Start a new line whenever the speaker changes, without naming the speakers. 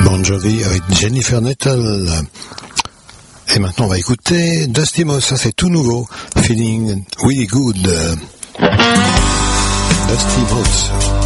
Bon Jovi avec Jennifer Nettle. Et maintenant on va écouter Dusty Moss, ça c'est tout nouveau. Feeling really good. Dusty Moss.